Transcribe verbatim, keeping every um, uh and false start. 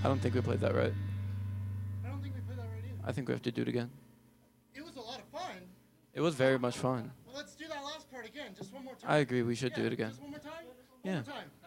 don't think we played that right. I don't think we played that right either. I think we have to do it again. It was a lot of fun. It was very much fun. Well, let's do that last part again, just one more time. I agree. We should yeah, do it again. Just one more time? One Yeah. more time.